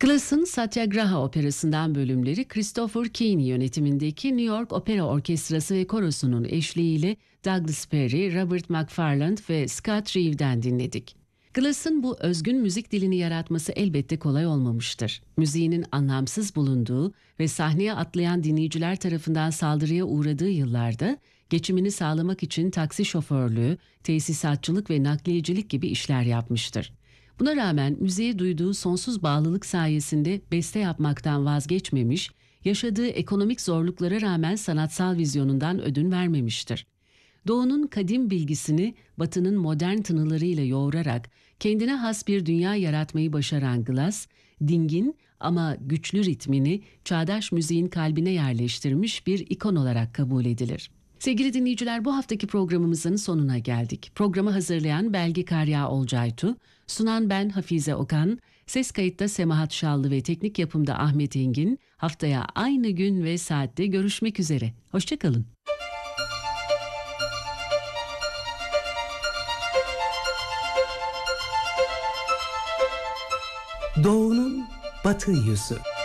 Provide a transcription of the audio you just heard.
Glass'ın Satyagraha Operası'ndan bölümleri Christopher Keane yönetimindeki New York Opera Orkestrası ve Korosu'nun eşliğiyle Douglas Perry, Robert McFarland ve Scott Reeve'den dinledik. Glass'ın bu özgün müzik dilini yaratması elbette kolay olmamıştır. Müziğinin anlamsız bulunduğu ve sahneye atlayan dinleyiciler tarafından saldırıya uğradığı yıllarda geçimini sağlamak için taksi şoförlüğü, tesisatçılık ve nakliyecilik gibi işler yapmıştır. Buna rağmen müziğe duyduğu sonsuz bağlılık sayesinde beste yapmaktan vazgeçmemiş, yaşadığı ekonomik zorluklara rağmen sanatsal vizyonundan ödün vermemiştir. Doğu'nun kadim bilgisini Batı'nın modern tınılarıyla yoğurarak kendine has bir dünya yaratmayı başaran Glass, dingin ama güçlü ritmini çağdaş müziğin kalbine yerleştirmiş bir ikon olarak kabul edilir. Sevgili dinleyiciler, bu haftaki programımızın sonuna geldik. Programı hazırlayan Belgi Karya Olcaytu, sunan ben Hafize Okan, ses kayıtta Semahat Şallı ve teknik yapımda Ahmet Engin. Haftaya aynı gün ve saatte görüşmek üzere. Hoşçakalın. Doğu'nun batı yüzü.